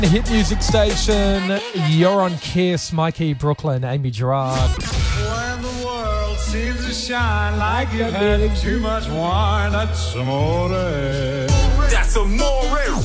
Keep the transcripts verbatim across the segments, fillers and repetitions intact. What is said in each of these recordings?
The hit music station, you're on Kiss, Mikey, Brooklyn, Amy Gerard. When the world seems to shine like you've had too much wine, that's amore. That's amore.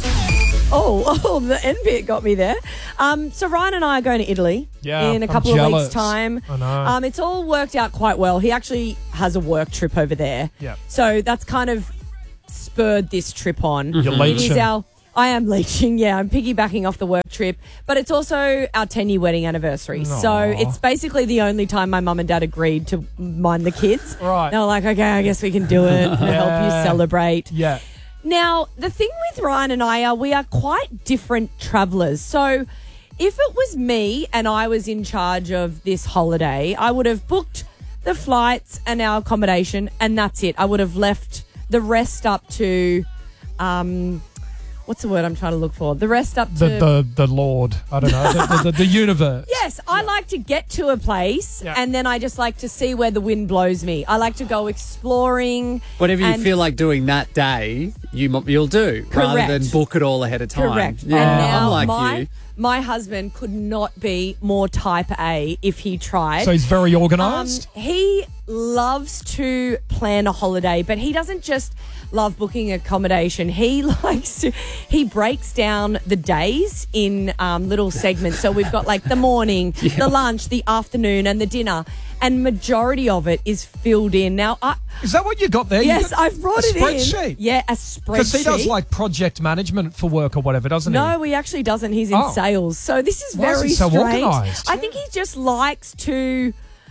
Oh, oh, the end bit got me there. Um, so Ryan and I are going to Italy Yeah, in a I'm couple of jealous. weeks' time. I know. Um, it's all worked out quite well. He actually has a work trip over there. Yeah. So that's kind of spurred this trip on. You're It is leeching. our... I am leeching, yeah. I'm piggybacking off the work trip. But it's also our ten-year wedding anniversary. So Aw. it's basically the only time my mum and dad agreed to mind the kids. Right. They were like, okay, I guess we can do it. We'll help you Yeah. celebrate. Yeah. Now, the thing with Ryan and I are we are quite different travellers. So if it was me and I was in charge of this holiday, I would have booked the flights and our accommodation and that's it. I would have left the rest up to, um, what's the word I'm trying to look for? The rest up to... The, the, the Lord, I don't know, the, the, the, the universe. Yes, I like to get to a place Yeah. and then I just like to see where the wind blows me. I like to go exploring. Whatever you and- feel like doing that day, you, mo- you'll do rather Correct. than book it all ahead of time. Correct. Yeah, and now I'm like my, you. my husband could not be more type A if he tried. So he's very um, organised? he loves to plan a holiday, but he doesn't just love booking accommodation. He likes to, he breaks down the days in um, little segments. So we've got like the morning, the lunch, the afternoon and the dinner. And majority of it is filled in. Now, I, Is that what you got there? You yes, got I've brought a it spreadsheet? in. Yeah, a spreadsheet. Because he does like project management for work or whatever, doesn't he? No, he actually doesn't. He's in Oh. sales. So this is Why is very he so strange. organised? I think he just likes to.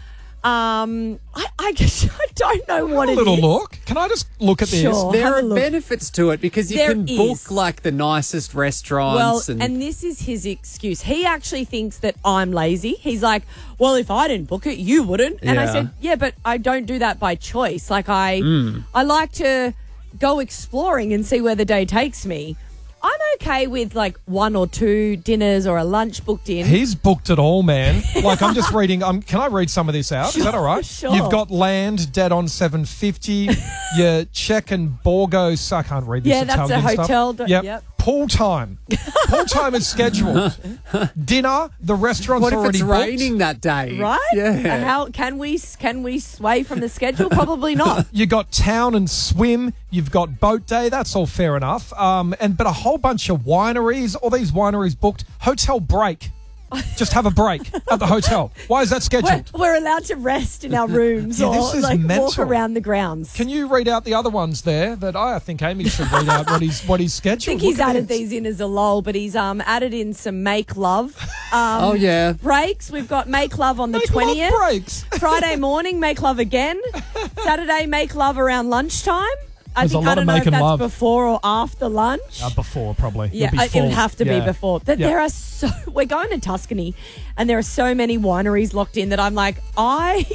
Um, I, I, guess, I don't know what a it little is. look. Can I just look at this? Sure. There have a are look. benefits to it because you There can is. book like the nicest Well, restaurants. and, and, this is his excuse. He actually thinks that I'm lazy. He's like, well, if I didn't book it, you wouldn't. And I Yeah. said, yeah, but I don't do that by choice. Like I, I like to go exploring and see where the day takes me. I'm okay with like one or two dinners or a lunch booked in. He's booked it all, man. Like, I'm just reading. Um, can I read some of this out? Is that all right? Sure. You've got land dead on seven fifty. Your check and Borgos. I can't read this Yeah, that's a Italian stuff. hotel d- Yep. yep. Pool time. Pool time is scheduled. Dinner. The restaurant's what if already it's booked. raining that day? Right? Yeah. How can we can we sway from the schedule? Probably not. You got town and swim. You've got boat day. That's all fair enough. Um, and but a whole bunch of wineries. All these wineries booked. Hotel break. Just have a break at the hotel. Why is that We're, scheduled? we're allowed to rest in our rooms Yeah, or this is like walk mental. around the grounds. Can you read out the other ones there? That I, I think Amy should read out what he's what he's I scheduled. think he's Look at added this. these in as a lull, but he's um added in some make love um, Oh, yeah. breaks. We've got make love on the Make love twentieth. breaks. Friday morning, make love again. Saturday, make love around lunchtime. I There's a think lot I don't of know if making that's love. before or after lunch. Uh, before probably. Yeah, You'll be I- full. it would have to Yeah. be before. But Yeah. there are so we're going to Tuscany, and there are so many wineries locked in that I'm like, I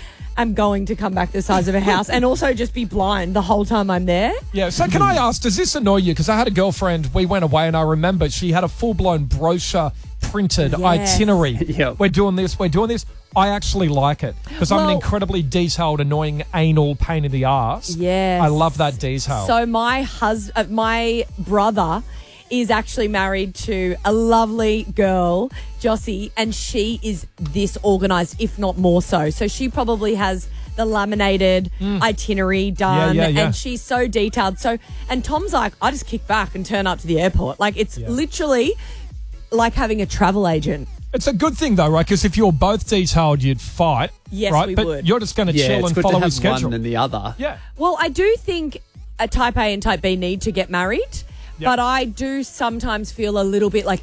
am going to come back the size of a house, and also just be blind the whole time I'm there. Yeah. So can I ask? Does this annoy you? Because I had a girlfriend. We went away, and I remember she had a full blown brochure printed Yes. itinerary. Yep. We're doing this. We're doing this. I actually like it because I'm an Well- incredibly detailed, annoying, anal pain in the ass. Yes. I love that detail. So my hus- uh, my brother is actually married to a lovely girl, Jossie, and she is this organised, if not more so. So she probably has the laminated itinerary done, Yeah, yeah, yeah. and she's so detailed. So, and Tom's like, I just kick back and turn up to the airport. Like it's Yeah. literally like having a travel agent. It's a good thing though, right? Because if you're both detailed, you'd fight. Yes, right? we but would. You're just going to Yeah, chill it's and good follow to his have schedule. one and the other. Yeah. Well, I do think a type A and type B need to get married, Yep. but I do sometimes feel a little bit like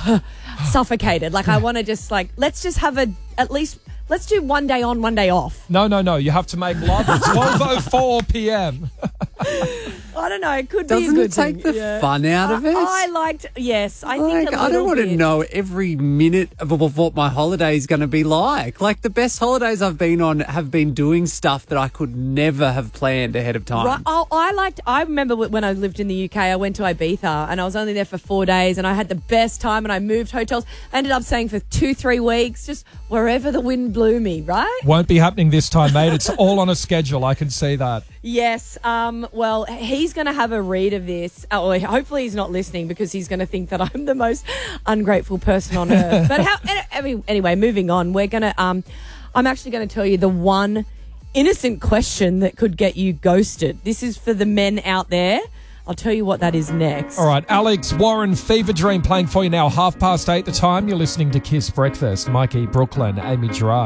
suffocated. Like I want to just like, let's just have a, at least, let's do one day on, one day off. No, no, no. You have to make love at twelve oh four p.m. I don't know. It could be a Doesn't good it take thing. the Yeah. fun out of it? I, I liked, yes, I Like, think a I don't little want to bit. know every minute of, of what my holiday is going to be like. Like the best holidays I've been on have been doing stuff that I could never have planned ahead of time. Right. Oh, I liked. I remember when I lived in the U K, I went to Ibiza and I was only there for four days, and I had the best time. And I moved hotels. I ended up staying for two, three weeks, just wherever the wind blew me. Right? Won't be happening this time, mate. It's all on a schedule. I can see that. Yes. Um. Well, he's he's going to have a read of this. Oh, hopefully he's not listening because he's going to think that I'm the most ungrateful person on earth. But how, anyway, moving on. We're going to, um, I'm actually going to tell you the one innocent question that could get you ghosted. This is for the men out there. I'll tell you what that is next. All right, Alex Warren, Fever Dream playing for you now. Half past eight the time. You're listening to Kiss Breakfast. Mikey, Brooklyn, Amy Gerard.